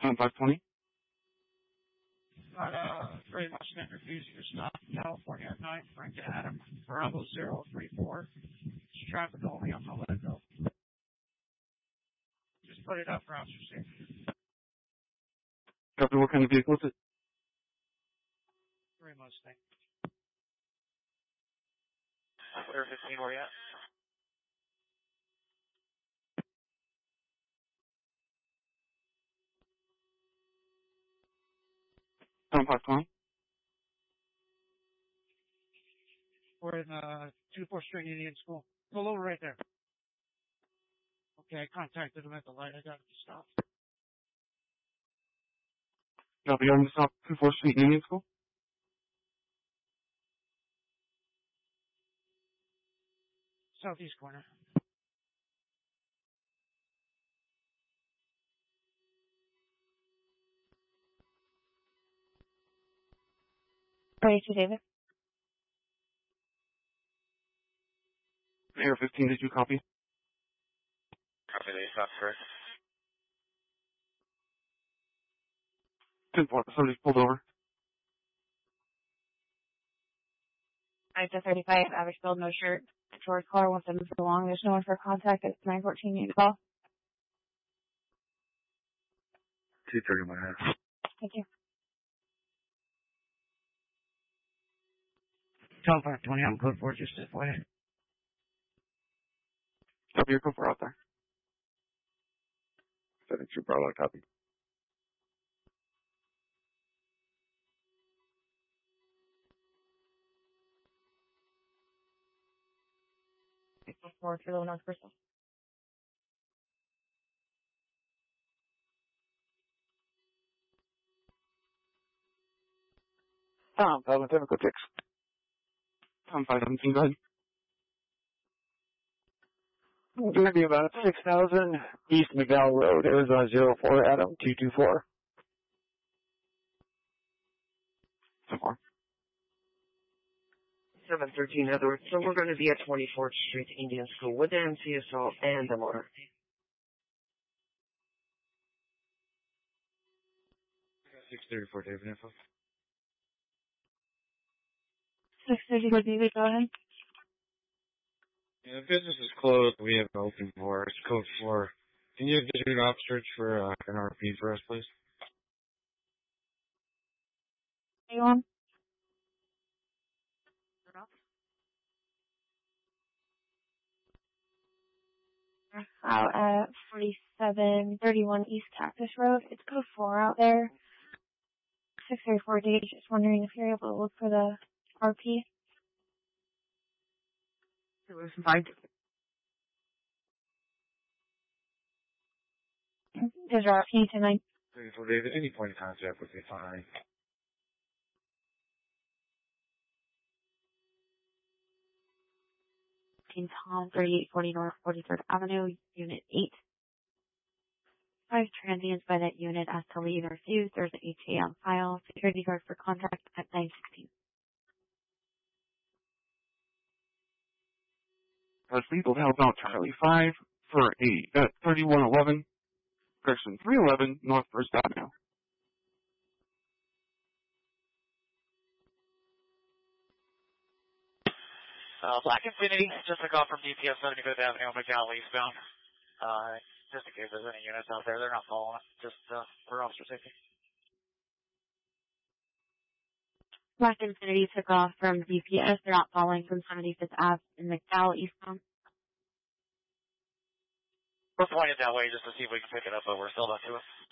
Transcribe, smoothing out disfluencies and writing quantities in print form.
On 520. Very much an refusing to stop in California at 9, Frank Adam, Bravo 034. Traffic only, I'm gonna let it go. Just put it up for officer safety. Copy, what kind of vehicle is it? Very much, thank you. Clear 15, where you at? On 520. We're in 24th Street Indian School. Pull over right there. Okay, I contacted him at the light. I got him to stop. Copy, on the stop 24th Street Indian School. Southeast corner. Ready to David? Air 15, did you copy? Copy, they stop first. 10-4, somebody's pulled over. I to 35, average build, no shirt. George caller 17 for long. There's no one for contact. It's 914. You call. 230 my head. Thank you. Tell 520, I'm code 4, just this way. Copy, your code 4 out there. 72 Bravo, copy. Forward for the North Bristol. Tom, 517, go 6. Tom 517, go ahead. We're going to be about 6,000 East McDowell Road, Arizona 04, Adam 224. 10-4. 713 Edwards. So we're going to be at 24th Street Indian School with the MC assault and the motor. 634 David info. 634 David, go ahead. Yeah, the business is closed. We have an open for. It's code 4. Can you visit an op search for an RP for us, please? Are you on? Out at 4731 East Cactus Road. It's code 4 out there. 634 David, just wondering if you're able to look for the RP. It was fine. There's our RP tonight. 34 David, any point of contact would be fine. In Tom, 3840 North 43rd Avenue, Unit 8. 5 transients by that unit asked to leave and refused. There's an HA on file. Security guard for contact at 916. Lethal held out Charlie 5 for 3111, correction, 311 North 1st Avenue. Black Infinity, just a call from DPS 75th Avenue, McDowell eastbound. Just in case there's any units out there, they're not following us, just for officer safety. Black Infinity took off from DPS. They're not following from 75th Ave in McDowell eastbound. We're flying it that way just to see if we can pick it up, but we're still not to us.